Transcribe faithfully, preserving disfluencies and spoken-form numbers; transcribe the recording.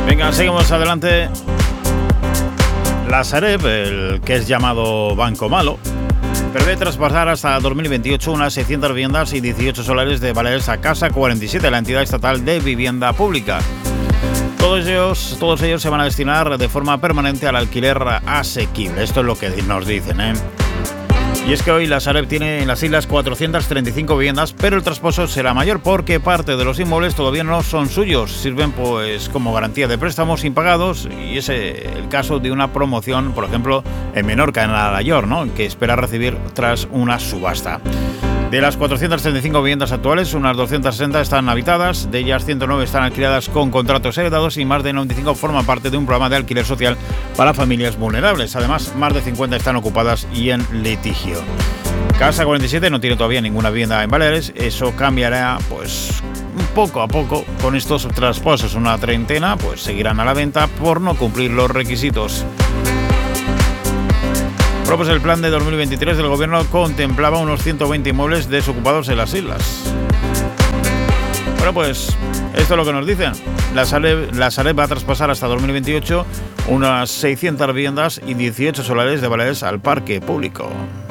Venga, seguimos adelante. La Sareb, el que es llamado Banco Malo, prevé traspasar hasta dos mil veintiocho unas seiscientas viviendas y dieciocho solares de Baleares a Casa cuarenta y siete, la entidad estatal de vivienda pública. Todos ellos, todos ellos se van a destinar de forma permanente al alquiler asequible. Esto es lo que nos dicen, ¿eh? Y es que hoy la Sareb tiene en las islas cuatrocientas treinta y cinco viviendas, pero el traspaso será mayor porque parte de los inmuebles todavía no son suyos. Sirven pues como garantía de préstamos impagados y es el caso de una promoción, por ejemplo, en Menorca, en Alayor, ¿no?, que espera recibir tras una subasta. De las cuatrocientas treinta y cinco viviendas actuales, unas doscientas sesenta están habitadas, de ellas ciento nueve están alquiladas con contratos heredados y más de noventa y cinco forman parte de un programa de alquiler social para familias vulnerables. Además, más de cincuenta están ocupadas y en litigio. Casa cuarenta y siete no tiene todavía ninguna vivienda en Baleares. Eso cambiará pues poco a poco con estos traspasos. Una treintena pues seguirán a la venta por no cumplir los requisitos. Bueno, pues el plan de dos mil veintitrés del gobierno contemplaba unos ciento veinte inmuebles desocupados en las islas. Bueno, pues esto es lo que nos dicen. La Sareb, la Sareb va a traspasar hasta dos mil veintiocho unas seiscientas viviendas y dieciocho solares de Baleares al parque público.